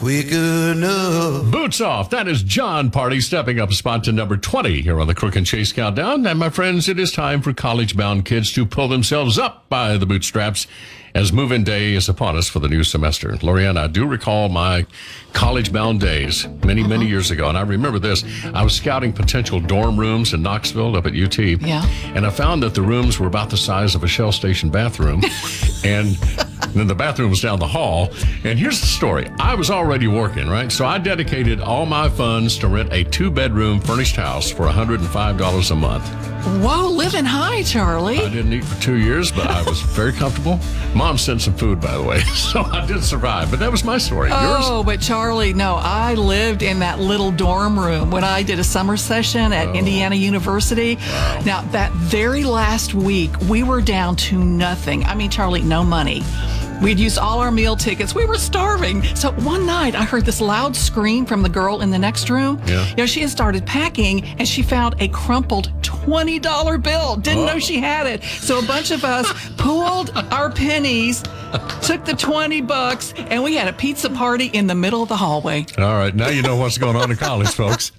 Quick enough. Boots off. That is John Party stepping up a spot to number 20 here on the Crook and Chase Countdown. And my friends, it is time for college-bound kids to pull themselves up by the bootstraps as move-in day is upon us for the new semester. Lorianne, I do recall my college-bound days many years ago, and I remember this. I was scouting potential dorm rooms in Knoxville up at UT, and I found that the rooms were about the size of a Shell station bathroom, and then the bathroom was down the hall. And here's the story. I was already working, right? So I dedicated all my funds to rent a 2-bedroom furnished house for $105 a month. Whoa, living high, Charlie. I didn't eat for 2 years, but I was very comfortable. Mom sent some food, by the way, so I did survive. But that was my story. Yours? Oh, but Charlie, no, I lived in that little dorm room when I did a summer session at Indiana University. Wow. Now, that very last week, we were down to nothing. I mean, Charlie, no money. We'd used all our meal tickets. We were starving. So one night, I heard this loud scream from the girl in the next room. Yeah. You know, she had started packing, and she found a crumpled $20 bill. Didn't know she had it. So a bunch of us pooled our pennies, took the $20, and we had a pizza party in the middle of the hallway. All right, now you know what's going on in college, folks.